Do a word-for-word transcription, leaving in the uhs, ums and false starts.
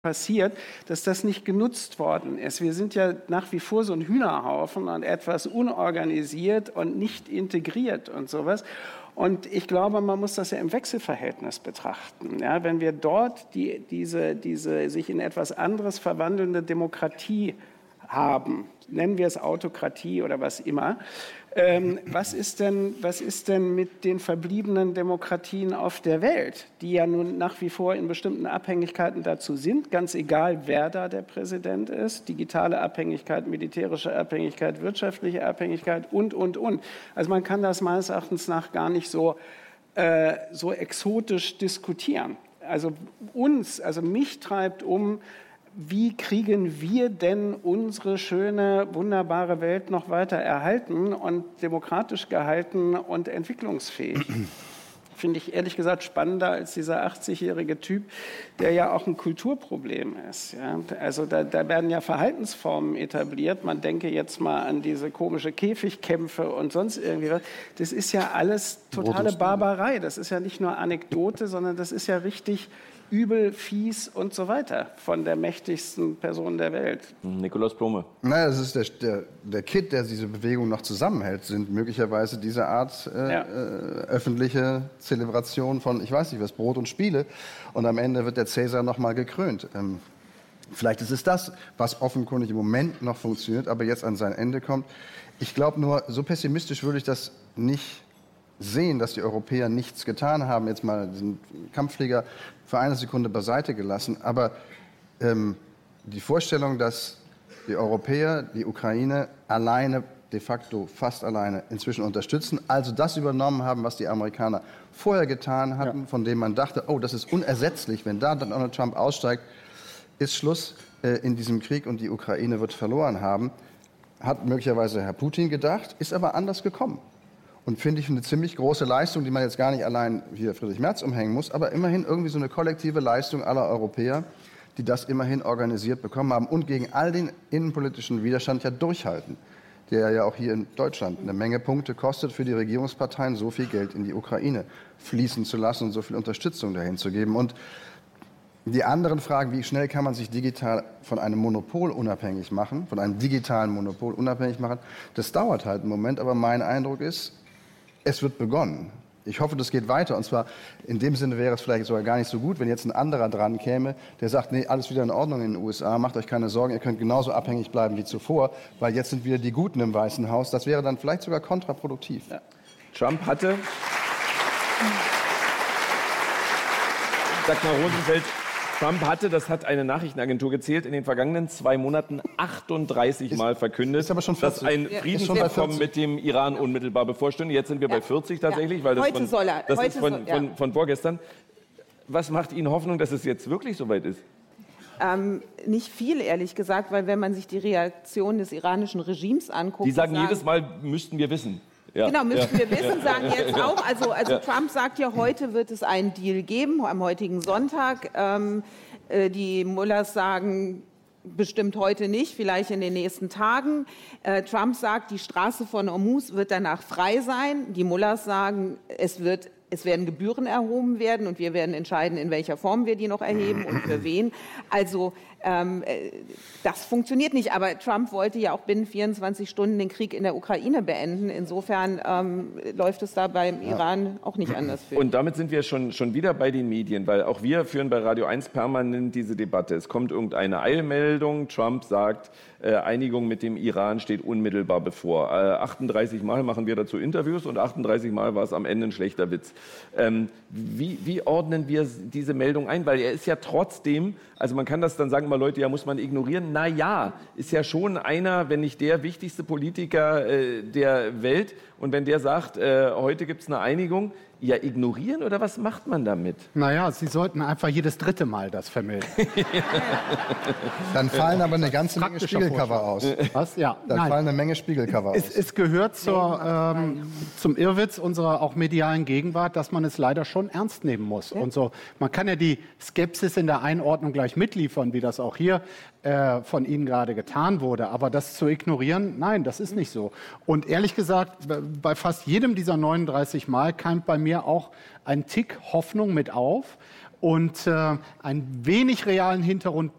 passiert, dass das nicht genutzt worden ist. Wir sind ja nach wie vor so ein Hühnerhaufen und etwas unorganisiert und nicht integriert und sowas. Und ich glaube, man muss das ja im Wechselverhältnis betrachten. Ja, wenn wir dort die, diese, diese sich in etwas anderes verwandelnde Demokratie haben, nennen wir es Autokratie oder was immer, ähm, was ist denn, was ist denn mit den verbliebenen Demokratien auf der Welt, die ja nun nach wie vor in bestimmten Abhängigkeiten dazu sind, ganz egal, wer da der Präsident ist, digitale Abhängigkeit, militärische Abhängigkeit, wirtschaftliche Abhängigkeit und, und, und. Also man kann das meines Erachtens nach gar nicht so, äh, so exotisch diskutieren. Also uns, also mich treibt um, wie kriegen wir denn unsere schöne, wunderbare Welt noch weiter erhalten und demokratisch gehalten und entwicklungsfähig? Finde ich ehrlich gesagt spannender als dieser achtzigjährige Typ, der ja auch ein Kulturproblem ist. Ja? Also da, da werden ja Verhaltensformen etabliert. Man denke jetzt mal an diese komische Käfigkämpfe und sonst irgendwie was. Das ist ja alles totale Barbarei. Das ist ja nicht nur Anekdote, sondern das ist ja richtig übel, fies und so weiter von der mächtigsten Person der Welt. Nikolaus Blome. Naja, das ist der, der, der Kitt, der diese Bewegung noch zusammenhält, sind möglicherweise diese Art äh, ja. äh, öffentliche Zelebration von, ich weiß nicht was, Brot und Spiele. Und am Ende wird der Cäsar noch mal gekrönt. Ähm, vielleicht ist es das, was offenkundig im Moment noch funktioniert, aber jetzt an sein Ende kommt. Ich glaube nur, so pessimistisch würde ich das nicht sehen, dass die Europäer nichts getan haben, jetzt mal diesen Kampfflieger für eine Sekunde beiseite gelassen. Aber ähm, die Vorstellung, dass die Europäer die Ukraine alleine, de facto fast alleine inzwischen unterstützen, also das übernommen haben, was die Amerikaner vorher getan hatten, ja. von dem man dachte, oh, das ist unersetzlich, wenn da dann Donald Trump aussteigt, ist Schluss äh, in diesem Krieg und die Ukraine wird verloren haben, hat möglicherweise Herr Putin gedacht, ist aber anders gekommen. Und finde ich eine ziemlich große Leistung, die man jetzt gar nicht allein hier Friedrich Merz umhängen muss, aber immerhin irgendwie so eine kollektive Leistung aller Europäer, die das immerhin organisiert bekommen haben und gegen all den innenpolitischen Widerstand ja durchhalten, der ja auch hier in Deutschland eine Menge Punkte kostet für die Regierungsparteien, so viel Geld in die Ukraine fließen zu lassen und so viel Unterstützung dahin zu geben. Und die anderen Fragen, wie schnell kann man sich digital von einem Monopol unabhängig machen, von einem digitalen Monopol unabhängig machen, das dauert halt einen Moment, aber mein Eindruck ist, es wird begonnen. Ich hoffe, das geht weiter. Und zwar in dem Sinne wäre es vielleicht sogar gar nicht so gut, wenn jetzt ein anderer dran käme, der sagt, nee, alles wieder in Ordnung in den U S A, macht euch keine Sorgen, ihr könnt genauso abhängig bleiben wie zuvor, weil jetzt sind wieder die Guten im Weißen Haus. Das wäre dann vielleicht sogar kontraproduktiv. Ja. Trump hatte, Dagmar Rosenfeld, Trump hatte, das hat eine Nachrichtenagentur gezählt, in den vergangenen zwei Monaten achtunddreißig Mal verkündet, ist aber schon dass ein ja, Friedensabkommen mit dem Iran unmittelbar bevorstünde. Jetzt sind wir ja. bei vierzig tatsächlich, ja. weil das, Heute von, soll er. das Heute ist von, soll, ja. von, von vorgestern. Was macht Ihnen Hoffnung, dass es jetzt wirklich soweit ist? Ähm, nicht viel, ehrlich gesagt, weil wenn man sich die Reaktion des iranischen Regimes anguckt... Die sagen, sagen jedes Mal, müssten wir wissen. Ja. Genau, müssten ja. wir wissen, sagen jetzt ja. auch. Also, also ja. Trump sagt ja, heute wird es einen Deal geben, am heutigen Sonntag. Ähm, äh, die Mullahs sagen, bestimmt heute nicht, vielleicht in den nächsten Tagen. Äh, Trump sagt, die Straße von Hormuz wird danach frei sein. Die Mullahs sagen, es wird... Es werden Gebühren erhoben werden und wir werden entscheiden, in welcher Form wir die noch erheben und für wen. Also ähm, das funktioniert nicht. Aber Trump wollte ja auch binnen vierundzwanzig Stunden den Krieg in der Ukraine beenden. Insofern ähm, läuft es da beim Iran auch nicht anders für. Und damit sind wir schon, schon wieder bei den Medien, weil auch wir führen bei Radio eins permanent diese Debatte. Es kommt irgendeine Eilmeldung, Trump sagt, äh, Einigung mit dem Iran steht unmittelbar bevor. Äh, achtunddreißig Mal machen wir dazu Interviews und achtunddreißig Mal war es am Ende ein schlechter Witz. Ähm, wie, wie ordnen wir diese Meldung ein? Weil er ist ja trotzdem, also man kann das dann sagen, mal Leute, ja, muss man ignorieren. Na ja, ist ja schon einer, wenn nicht der wichtigste Politiker äh, der Welt. Und wenn der sagt, äh, heute gibt es eine Einigung, ja, ignorieren oder was macht man damit? Naja, Sie sollten einfach jedes dritte Mal das vermelden. Dann fallen aber eine ganze Menge Spiegelcover aus. Was? Ja. Dann Nein. fallen eine Menge Spiegelcover es, aus. Es gehört zur, ähm, zum Irrwitz unserer auch medialen Gegenwart, dass man es leider schon ernst nehmen muss. Ja. Und so, man kann ja die Skepsis in der Einordnung gleich mitliefern, wie das auch hier äh, von Ihnen gerade getan wurde. Aber das zu ignorieren, nein, das ist nicht so. Und ehrlich gesagt, bei fast jedem dieser neununddreißig Mal keimt bei mir auch ein Tick Hoffnung mit auf. und äh, einen wenig realen Hintergrund